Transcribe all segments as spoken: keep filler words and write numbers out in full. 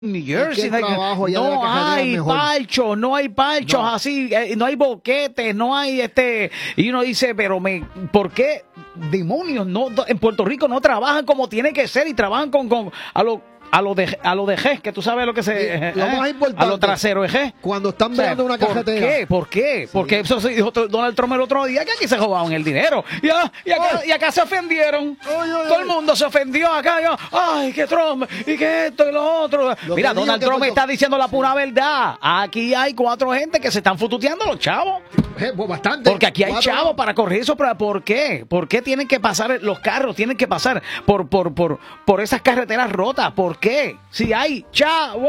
New Jersey, es que el trabajo allá de la no carretera es hay mejor. palchos, no hay palchos No. así, eh, no hay boquetes, no hay este, y uno dice, pero me, ¿por qué demonios no en Puerto Rico no trabajan como tiene que ser y trabajan con, con a lo a lo de a lo de G, que tú sabes lo que se Sí, lo eh, más importante, a lo trasero de G. Cuando están O sea, mirando una ¿por carretera. qué? ¿Por qué? Sí. Porque eso se dijo Donald Trump el otro día, que aquí se robaban el dinero. Y, ah, y, acá, Ay. y acá se ofendieron. Ay, ay, Todo ay. el mundo se ofendió acá. Yo, ay, que Trump, y que esto y lo otro. Lo Mira, que digo Donald que Trump Puerto- está diciendo la pura verdad. Aquí hay cuatro gente que se están fututeando los chavos. Eh, pues bastante. Porque aquí hay Cuatro- chavos para correr eso, pero ¿por qué? ¿Por qué tienen que pasar los carros? Tienen que pasar por, por, por, por esas carreteras rotas. ¿Por qué? Si hay chavos.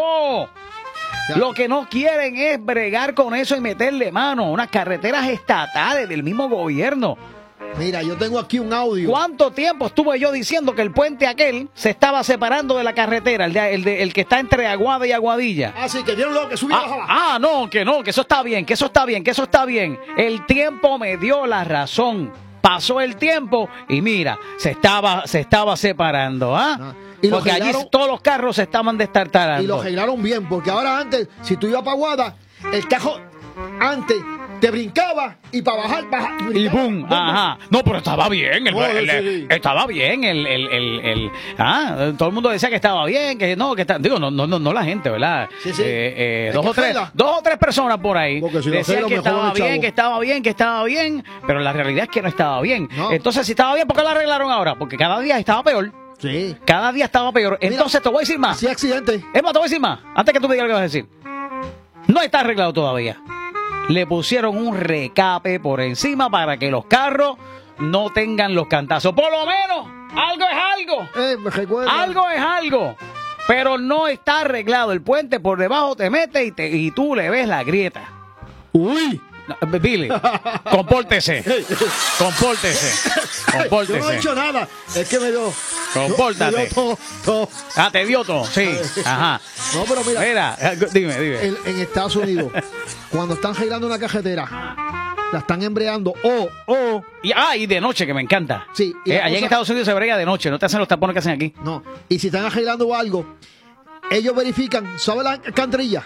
Ya. Lo que no quieren es bregar con eso y meterle mano. Unas carreteras estatales del mismo gobierno. Mira, yo tengo aquí un audio. ¿Cuánto tiempo estuve yo diciendo que el puente aquel se estaba separando de la carretera? El, de, el, de, el que está entre Aguada y Aguadilla. Así que vieron lo que subió Ah, ah, no, que no, que eso está bien, que eso está bien, que eso está bien. El tiempo me dio la razón. Pasó el tiempo y mira, se estaba, se estaba separando, ¿ah? Ah, y lo Porque allí arreglaron- todos los carros se estaban destartalando. Y lo arreglaron bien, porque ahora antes, si tú ibas para Aguada, el cajo antes te brincaba y para bajar, bajar. Y brincaba, boom, ajá. No, pero estaba bien, el, No, el- sí. estaba bien, el, el, el, el- ah, todo el mundo decía que estaba bien, que no, que está, digo, no, no, no, no la gente, ¿verdad? Sí, sí. Eh, eh, Es dos que o tres, arregla. dos o tres personas por ahí Porque si lo decían arregla, que mejor estaba el chavo. bien, que estaba bien, que estaba bien, pero la realidad es que no estaba bien. No. Entonces, si estaba bien, ¿por qué la arreglaron ahora? Porque cada día estaba peor, Sí. cada día estaba peor. Entonces, te voy a decir más. Sí, accidente. Es más, te voy a decir más. Antes que tú me digas lo que vas a decir. No está arreglado todavía. Le pusieron un recape por encima para que los carros no tengan los cantazos. Por lo menos, algo es algo. Eh, me recuerda. Algo es algo. Pero no está arreglado. El puente por debajo te mete y, te, y tú le ves la grieta. Uy. No, Billy, compórtese. Compórtese. Yo no he Compórtese. hecho nada. Es que me dio. Compórtate. Me dio todo, todo. Ah, te dio todo. Sí. Ajá. No, pero mira. Mira, dime, dime. En, en Estados Unidos, cuando están arreglando una carretera, la están embreando o, o, Y, ah, y de noche, que me encanta. Sí, y Eh, la allá en cosa- Estados Unidos se brega de noche, no te hacen los tapones que hacen aquí. no, y si están arreglando algo, ellos verifican, ¿sabe la alcantarilla?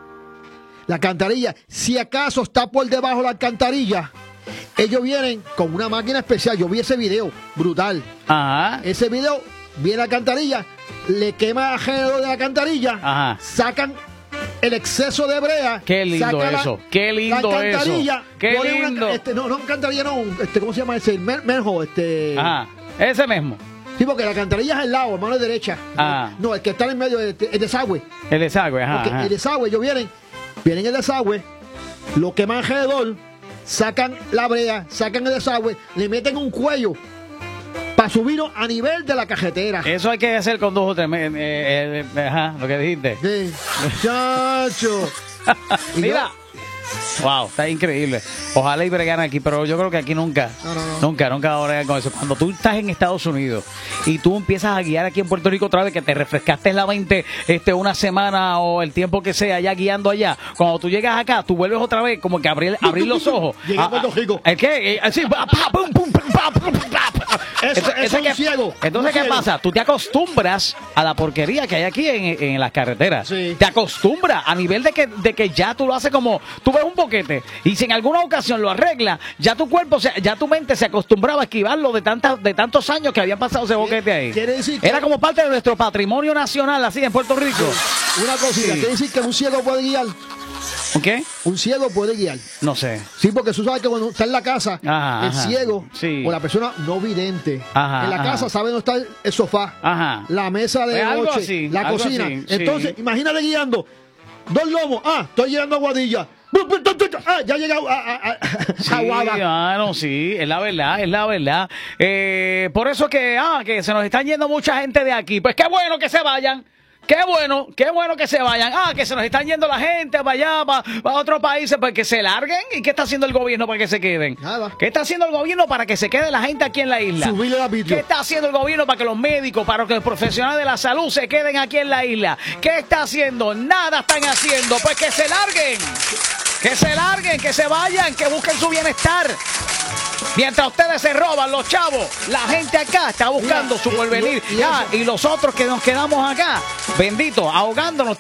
La alcantarilla, si acaso está por debajo de la alcantarilla, ellos vienen con una máquina especial. Yo vi ese video, brutal. Ajá. Ese video, viene la alcantarilla, le quema alrededor de la alcantarilla, Ajá. sacan el exceso de brea. Qué lindo sacan la- eso, qué lindo la alcantarilla, eso, qué ponen una- lindo. este, no, no alcantarilla, no, este, ¿cómo se llama ese? Men- Menjo, este. Ajá. Ese mismo. Sí, porque la alcantarilla es al lado, mano derecha. Ah. No, el que está en medio es el desagüe. El desagüe, ajá. Porque ajá. el desagüe, ellos vienen, vienen el desagüe, lo queman alrededor, sacan la brea, sacan el desagüe, le meten un cuello para subirlo a nivel de la carretera. Eso hay que hacer con dos o tres. eh, eh, eh, ajá, lo que dijiste. Sí. Chacho. Y Mira. Wow, está increíble. Ojalá y bregaran aquí, pero yo creo que aquí nunca, No, no, no. nunca, nunca van a bregar con eso. Cuando tú estás en Estados Unidos y tú empiezas a guiar aquí en Puerto Rico otra vez, que te refrescaste la mente este, una semana o el tiempo que sea ya guiando allá, cuando tú llegas acá, tú vuelves otra vez como que abrir, abrir los ojos. Llegué a Puerto Rico. ¿El qué? Eh, Así, pa, pa, pum, pum, pum, pa, pum, pum, pa. Eso- eso es un que- ciego, Entonces, un ¿qué ciego. pasa? Tú te acostumbras a la porquería que hay aquí en, en las carreteras. Sí. Te acostumbras a nivel de que, de que ya tú lo haces como, tú ves un boquete y si en alguna ocasión lo arreglas, ya tu cuerpo, se- ya tu mente se acostumbraba a esquivarlo de tantas, de tantos años que habían pasado ese boquete ahí. quiere decir que- Era como parte de nuestro patrimonio nacional así en Puerto Rico. Una cosita, Sí. quiere decir que un ciego puede guiar. ¿Ok? Un ciego puede guiar. No sé. Sí, porque tú sabes que cuando está en la casa, Ajá, el ajá. ciego Sí. o la persona no vidente, Ajá, en la ajá. casa sabe dónde está el, el sofá, Ajá. la mesa de Pues algo noche, así, la algo cocina. así, sí. Entonces, imagínate guiando dos lomos. Ah, estoy llegando a Guadilla. Ah, ya he llegado a, a, a, Sí, a Aguada. ah, no, sí, es la verdad, es la verdad. Eh, por eso que, ah, que se nos están yendo mucha gente de aquí. Pues qué bueno que se vayan. Qué bueno, qué bueno que se vayan. Ah, que se nos están yendo la gente para allá, para, para otros países, pues que se larguen. ¿Y qué está haciendo el gobierno para que se queden? Nada. ¿Qué está haciendo el gobierno para que se quede la gente aquí en la isla? Subirle la ¿Qué vitrio. está haciendo el gobierno para que los médicos, para que los profesionales de la salud se queden aquí en la isla? ¿Qué está haciendo? Nada están haciendo. Pues que se larguen. Que se larguen, que se vayan, que busquen su bienestar. Mientras ustedes se roban los chavos, la gente acá está buscando Mira, su y- porvenir. y- y Ah, eso- y los otros que nos quedamos acá, bendito, ahogándonos.